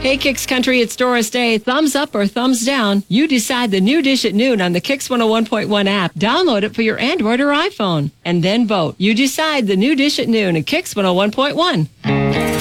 Hey, Kicks Country, it's Doris Day. Thumbs up or thumbs down? You decide. The new dish at noon on the Kicks 101.1 app. Download it for your Android or iPhone. And then vote. You decide. The new dish at noon at Kicks 101.1.